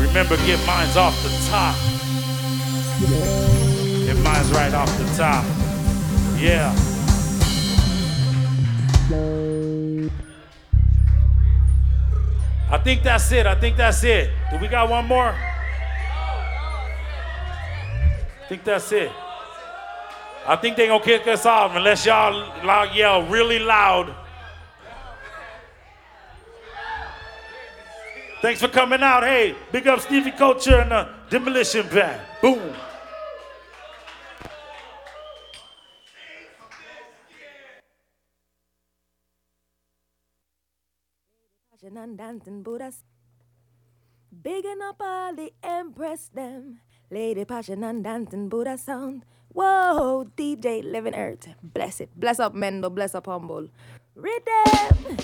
Remember, get mines off the top. Get mines right off the top. Yeah. I think that's it. I think that's it. Do we got one more? I think that's it. I think they gonna kick us off unless y'all yell really loud. Thanks for coming out. Hey, big up Stevie Culture and the Demolition Band. Boom. And dancing Buddhas, bigging up all the Empress them. Lady Passion and dancing Buddha sound. Whoa, DJ Living Earth, bless it. Bless up Mendo, bless up Humble. Rhythm.